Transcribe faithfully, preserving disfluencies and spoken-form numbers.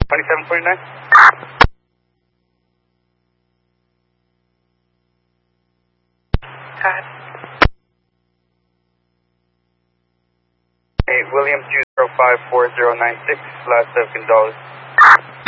twenty-seven forty-nine. Got it. Hey, William two zero five four zero nine six, last of Gonzalez.